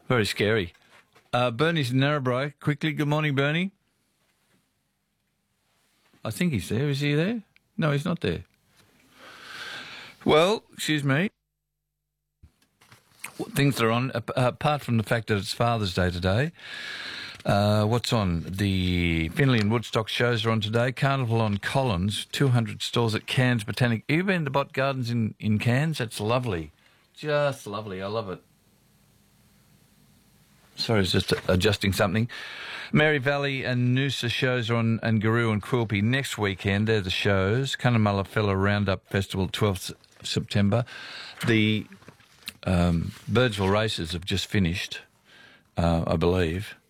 Very scary. Bernie's in Narrabri. Quickly, good morning, Bernie. I think he's there. Is he there? No, he's not there. Well, excuse me. Things are on, apart from the fact that it's Father's Day today. What's on? The Finley and Woodstock shows are on today. Carnival on Collins, 200 stalls at Cairns Botanic. Have you been to Bot Gardens in Cairns? That's lovely. Just lovely. I love it. Sorry, I was just adjusting something. Mary Valley and Noosa shows are on, and Garoo and Quilpie next weekend. They're the shows. Cunnamulla Fella Roundup Festival, 12th September. The Birdsville races have just finished, I believe.